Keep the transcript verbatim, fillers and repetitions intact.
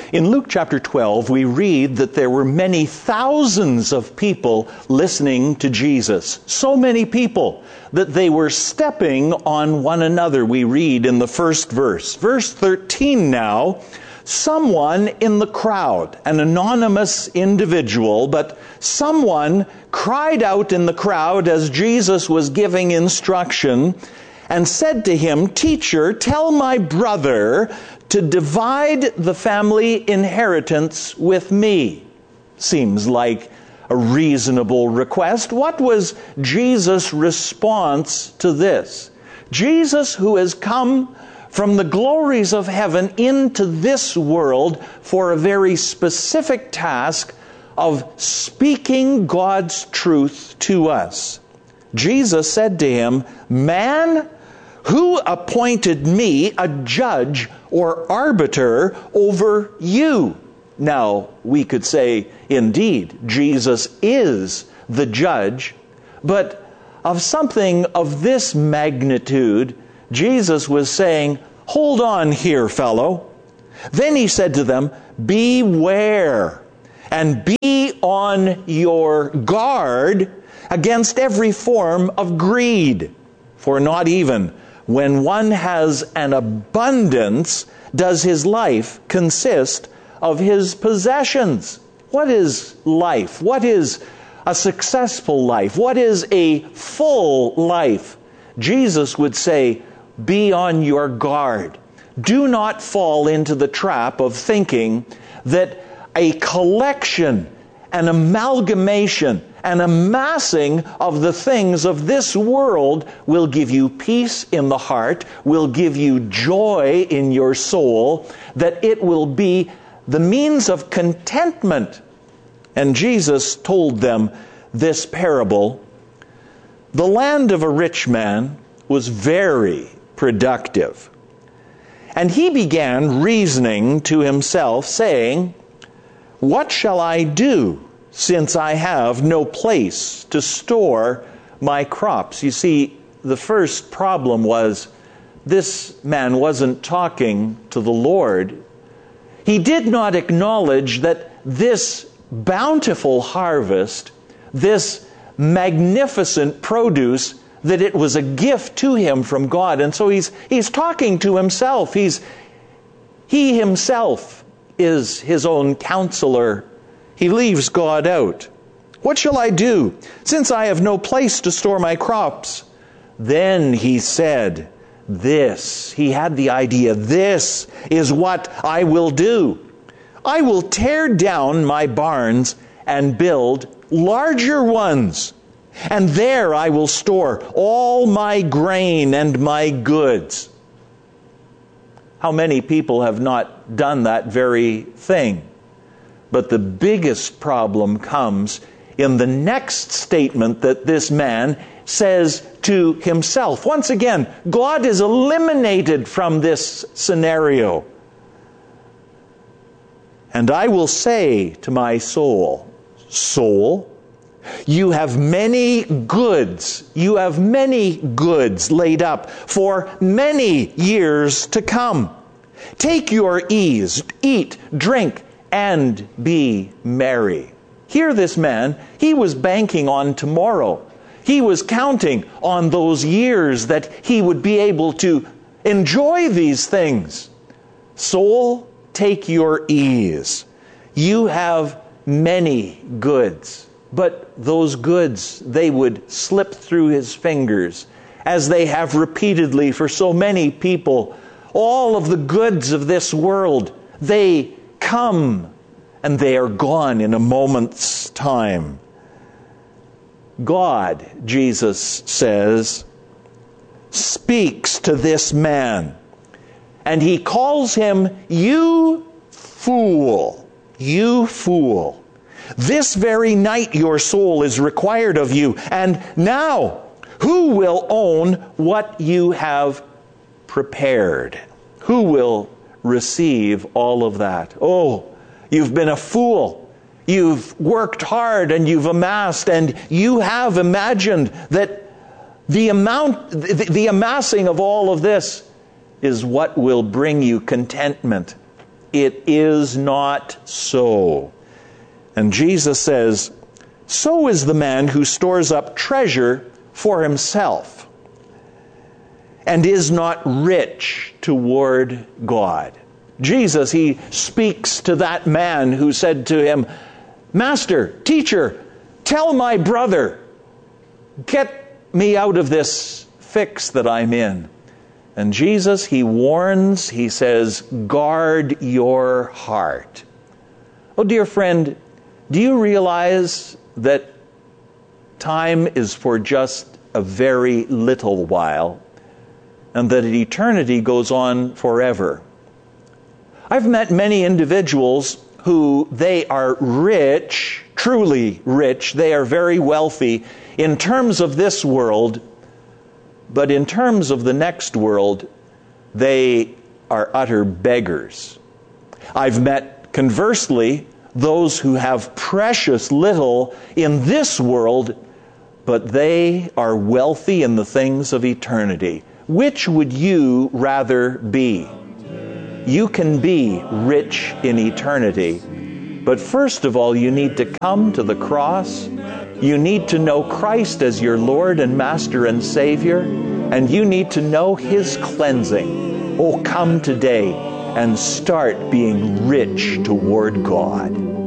In Luke chapter twelve, we read that there were many thousands of people listening to Jesus. So many people that they were stepping on one another, we read in the first verse. Verse thirteen now, someone in the crowd, an anonymous individual, but someone cried out in the crowd as Jesus was giving instruction and said to him, "Teacher, tell my brother to divide the family inheritance with me." Seems like a reasonable request. What was Jesus' response to this? Jesus, who has come from the glories of heaven into this world for a very specific task of speaking God's truth to us. Jesus said to him, "Man, who appointed me a judge or arbiter over you?" Now, we could say, indeed, Jesus is the judge, but of something of this magnitude, Jesus was saying, "Hold on here, fellow." Then he said to them, "Beware and be on your guard against every form of greed. For not even when one has an abundance does his life consist of his possessions." What is life? What is a successful life? What is a full life? Jesus would say, be on your guard. Do not fall into the trap of thinking that a collection, an amalgamation, an amassing of the things of this world will give you peace in the heart, will give you joy in your soul, that it will be the means of contentment. And Jesus told them this parable. The land of a rich man was very productive. And he began reasoning to himself, saying, "What shall I do, since I have no place to store my crops?" You see, the first problem was this man wasn't talking to the Lord. He did not acknowledge that this bountiful harvest, this magnificent produce, that it was a gift to him from God. And so he's he's talking to himself. He's he himself is his own counselor. He leaves God out. "What shall I do, since I have no place to store my crops?" Then he said, this, he had the idea, "This is what I will do. I will tear down my barns and build larger ones. And there I will store all my grain and my goods." How many people have not done that very thing? But the biggest problem comes in the next statement that this man says to himself. Once again, God is eliminated from this scenario. "And I will say to my soul, soul, you have many goods, you have many goods laid up for many years to come. Take your ease, eat, drink, and be merry." Here this man, he was banking on tomorrow. He was counting on those years that he would be able to enjoy these things. "Soul, take your ease. You have many goods." But those goods, they would slip through his fingers, as they have repeatedly for so many people. All of the goods of this world, they come and they are gone in a moment's time. God, Jesus says, speaks to this man, and he calls him, "You fool, you fool. This very night your soul is required of you, and now who will own what you have prepared?" Who will receive all of that? Oh, you've been a fool. You've worked hard and you've amassed, and you have imagined that the amount, the, the amassing of all of this is what will bring you contentment. it is not so. And Jesus says, so is the man who stores up treasure for himself and is not rich toward God. Jesus, he speaks to that man who said to him, Master, teacher, tell my brother, get me out of this fix that I'm in. And Jesus, he warns, he says, guard your heart. Oh, dear friend, do you realize that time is for just a very little while, and that eternity goes on forever? I've met many individuals who they are rich, truly rich, they are very wealthy in terms of this world, but in terms of the next world, they are utter beggars. I've met, conversely, those who have precious little in this world, but they are wealthy in the things of eternity. Which would you rather be? You can be rich in eternity, but first of all, you need to come to the cross. You need to know Christ as your Lord and Master and Savior, and you need to know His cleansing. Oh, come today and start being rich toward God.